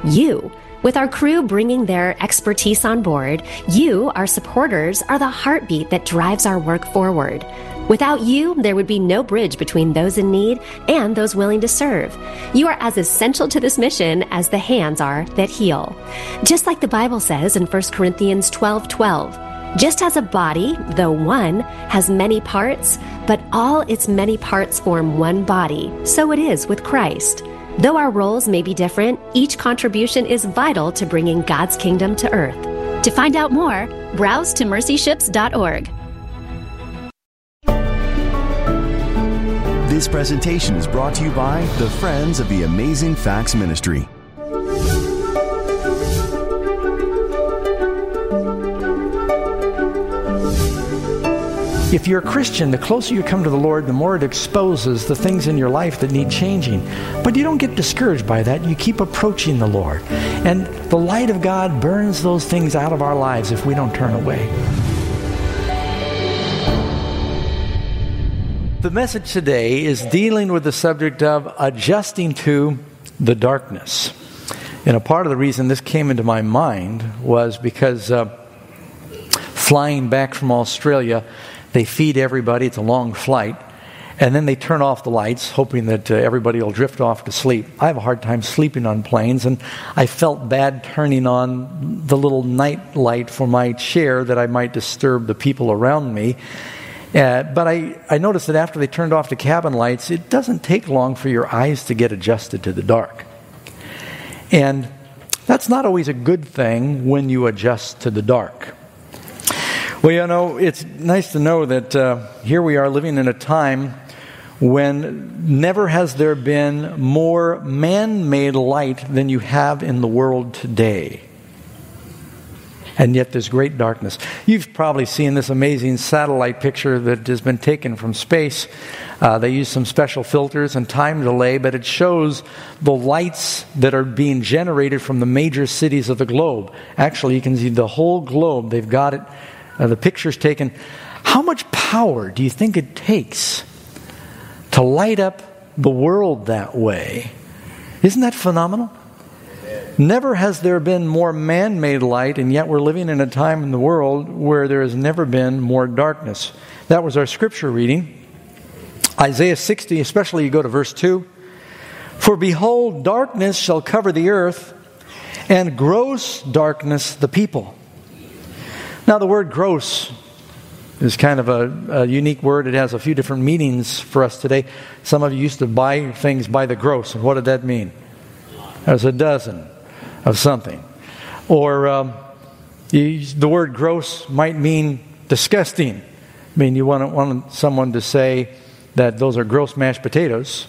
You. With our crew bringing their expertise on board, you, our supporters, are the heartbeat that drives our work forward. Without you, there would be no bridge between those in need and those willing to serve. You are as essential to this mission as the hands are that heal. Just like the Bible says in 1 Corinthians 12:12, just as a body, though one, has many parts, but all its many parts form one body, so it is with Christ. Though our roles may be different, each contribution is vital to bringing God's kingdom to earth. To find out more, browse to mercyships.org. This presentation is brought to you by the Friends of the Amazing Facts Ministry. If you're a Christian, the closer you come to the Lord, the more it exposes the things in your life that need changing. But you don't get discouraged by that. You keep approaching the Lord. And the light of God burns those things out of our lives if we don't turn away. The message today is dealing with the subject of adjusting to the darkness. And a part of the reason this came into my mind was because flying back from Australia, they feed everybody. It's a long flight. And then they turn off the lights, hoping that everybody will drift off to sleep. I have a hard time sleeping on planes, and I felt bad turning on the little night light for my chair that I might disturb the people around me. But I noticed that after they turned off the cabin lights, it doesn't take long for your eyes to get adjusted to the dark. And that's not always a good thing when you adjust to the dark. Well, you know, it's nice to know that here we are living in a time when never has there been more man-made light than you have in the world today. And yet there's great darkness. You've probably seen this amazing satellite picture that has been taken from space. They use some special filters and time delay, but it shows the lights that are being generated from the major cities of the globe. Actually, you can see the whole globe. They've got it. The picture's taken. How much power do you think it takes to light up the world that way? Isn't that phenomenal? Never has there been more man-made light, and yet we're living in a time in the world where there has never been more darkness. That was our scripture reading. Isaiah 60, especially you go to verse 2. For behold, darkness shall cover the earth, and gross darkness the people. Now the word gross is kind of a unique word. It has a few different meanings for us today. Some of you used to buy things by the gross, and what did that mean? There's a dozen of something. Or the word gross might mean disgusting. I mean, you want someone to say that those are gross mashed potatoes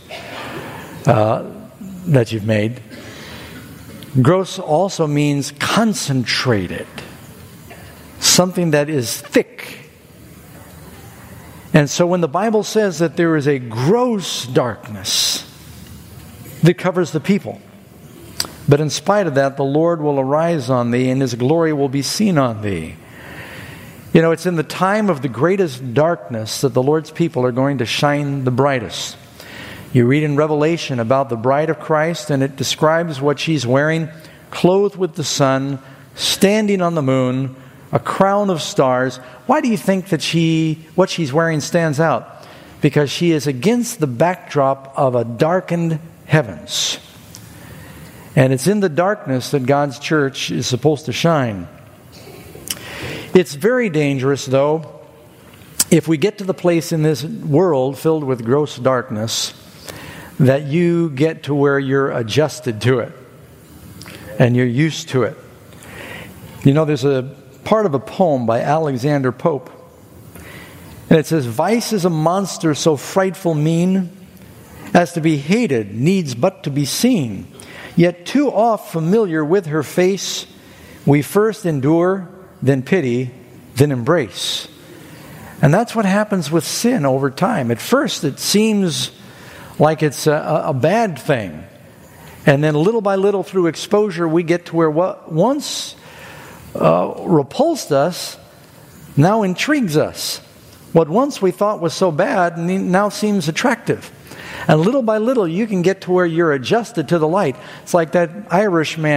that you've made. Gross also means concentrated. Something that is thick. And so when the Bible says that there is a gross darkness that covers the people, but in spite of that, the Lord will arise on thee, and His glory will be seen on thee. You know, it's in the time of the greatest darkness that the Lord's people are going to shine the brightest. You read in Revelation about the bride of Christ, and it describes what she's wearing, clothed with the sun, standing on the moon, a crown of stars. Why do you think that what she's wearing stands out? Because she is against the backdrop of a darkened heavens. And it's in the darkness that God's church is supposed to shine. It's very dangerous, though, if we get to the place in this world filled with gross darkness, that you get to where you're adjusted to it and you're used to it. You know, there's a part of a poem by Alexander Pope, and it says, vice is a monster so frightful mean, as to be hated needs but to be seen. Yet too oft familiar with her face, we first endure, then pity, then embrace. And that's what happens with sin over time. At first it seems like it's a bad thing. And then little by little through exposure we get to where what once repulsed us now intrigues us. What once we thought was so bad now seems attractive. And little by little you can get to where you're adjusted to the light. It's like that Irish man